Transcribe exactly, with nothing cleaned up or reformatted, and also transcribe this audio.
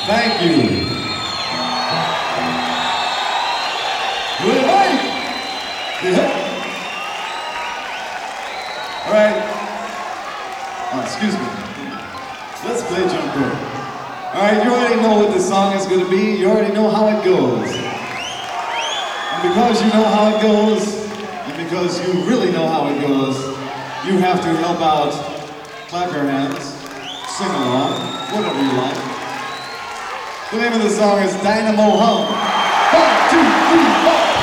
Thank you. Good night. Yeah. All right. Oh, excuse me. Let's play jump rope. All right, you already know what the song is going to be. You already know how it goes. And because you know how it goes, and because you really know how it goes, you have to help out. Clap your hands. Sing along. Whatever you like. The name of the song is Dynamo Hum. One, two, three.